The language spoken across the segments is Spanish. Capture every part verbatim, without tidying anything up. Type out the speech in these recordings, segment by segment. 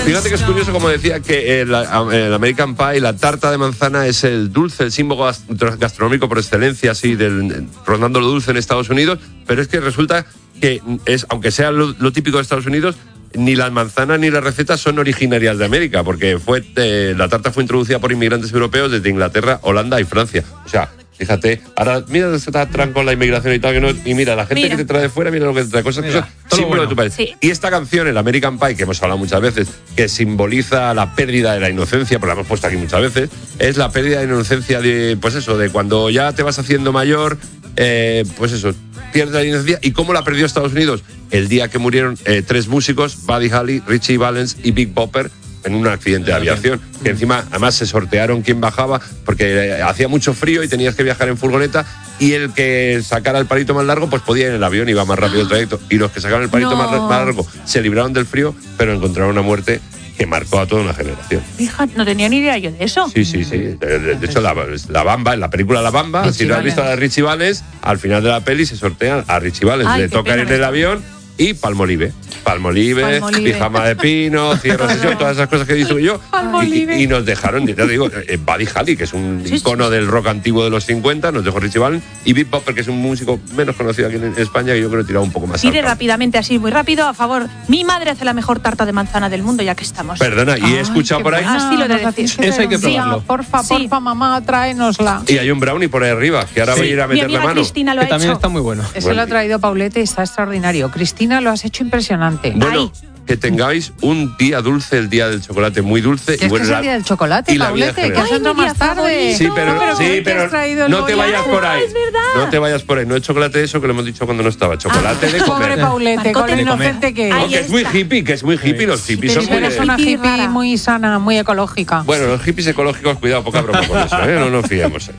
Fíjate que es curioso, como decía, que el, el American Pie, la tarta de manzana, es el dulce, el símbolo gastronómico por excelencia, así, del, rondando lo dulce en Estados Unidos, pero es que resulta que, es, aunque sea lo, lo típico de Estados Unidos, ni las manzanas ni las recetas son originarias de América, porque fue eh, la tarta fue introducida por inmigrantes europeos desde Inglaterra, Holanda y Francia. O sea, fíjate, ahora mira, se está atrán con la inmigración y tal, que no, y mira, la gente mira. que te trae de fuera, mira lo que te trae, cosas mira, que son símbolo bueno. de tu país. Sí. Y esta canción, el American Pie, que hemos hablado muchas veces, que simboliza la pérdida de la inocencia, porque la hemos puesto aquí muchas veces, es la pérdida de inocencia de, pues eso, de cuando ya te vas haciendo mayor, eh, pues eso, pierdes la inocencia. ¿Y cómo la perdió Estados Unidos? El día que murieron eh, tres músicos, Buddy Holly, Richie Valens y Big Bopper, en un accidente de aviación, que encima además se sortearon quién bajaba, porque eh, hacía mucho frío y tenías que viajar en furgoneta, y el que sacara el palito más largo pues podía ir en el avión, iba más rápido el trayecto, y los que sacaron el palito no. más, más largo se libraron del frío, pero encontraron una muerte que marcó a toda una generación. Fíjate, no tenía ni idea yo de eso. Sí, sí, sí. De, de, de hecho, la, la Bamba, en la película La Bamba, Richie si no has visto a Richie Valens, al final de la peli se sortean a Richie Valens, Ay, le toca ir en el avión y Palmolive. Palmolive, Palmolive, pijama de pino, cierre sesión, todas esas cosas que digo yo. Y, y nos dejaron, ya te digo, eh, Buddy Holly, que es un sí, icono sí. del rock antiguo de los cincuenta, nos dejó Richie Valens, y Big Bopper, que es un músico menos conocido aquí en España, que yo creo que tiraba un poco más. Pide rápidamente, así, muy rápido, a favor. Mi madre hace la mejor tarta de manzana del mundo, ya que estamos. Perdona, y he escuchado por ahí. Así lo de decir. Eso hay que probarlo. Sí, porfa, sí. porfa, mamá, tráenosla. Y hay un brownie por ahí arriba, que ahora sí. voy a ir a meterle mano. Cristina lo ha que también hecho. está muy bueno. Eso lo ha traído Paulete y está extraordinario. Cristina, lo has hecho impresionante. Bueno, Ay. que tengáis un día dulce, el día del chocolate muy dulce. ¿Qué y bueno, es, que es el día del chocolate, y Paulete? Que has entrado más tarde. Sí, pero, no, pero, sí, pero no te vayas por ahí. Es verdad. No te vayas por ahí. No es chocolate eso que lo hemos dicho cuando no estaba. Chocolate ah, de comer. Pobre Paulete, con lo inocente que es. No, que es muy hippie, que es muy hippie. Los hippies pero son muy... Eres una hippie muy sana, muy ecológica. Bueno, los hippies ecológicos, cuidado, poca broma con eso, ¿eh? No nos fiemos.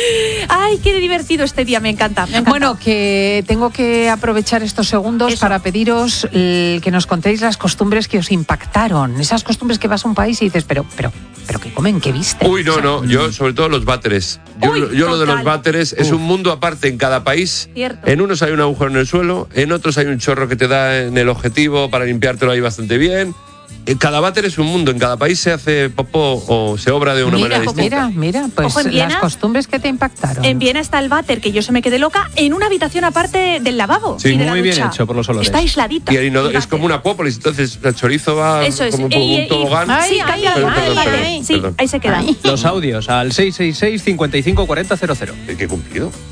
Ay, qué divertido este día, me encanta, me encanta. Bueno, que tengo que aprovechar estos segundos Eso. para pediros el, que nos contéis las costumbres que os impactaron. Esas costumbres que vas a un país y dices, pero, pero, pero ¿qué comen? ¿Qué viste? Uy, no, no, yo sobre todo los váteres. Yo, Uy, yo lo de los váteres es un mundo aparte en cada país. Cierto. En unos hay un agujero en el suelo, en otros hay un chorro que te da en el objetivo para limpiártelo ahí bastante bien. Cada váter es un mundo, en cada país se hace popó o se obra de una mira, manera distinta. Mira, mira, pues Ojo, Viena, las costumbres que te impactaron. En Viena está el váter, que yo se me quedé loca, en una habitación aparte del lavabo. Sí, y de muy la bien ducha. hecho por los olores. Está aisladito. Y el inodoro, es como una acuópolis, entonces el chorizo va Eso es. como un, y, un tobogán. Y, sí, ay, cambia ay, el ay, váter. ay, Sí, perdón. ahí se queda. Los audios al seis seis seis, cinco cinco cuatro cero cero. ¿Qué cumplido?